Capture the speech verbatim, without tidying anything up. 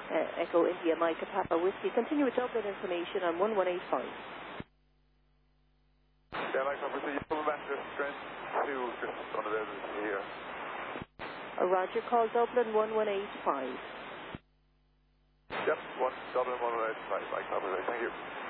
Uh, Echo India Mike Papa Whiskey. Continue with Dublin information on one one eight five. Yeah, Mike Papa, so you come back to strength two, just under there here. Uh, Roger, call Dublin one one eight five. Yep, one, Dublin one one eight five, Mike Papa, thank you.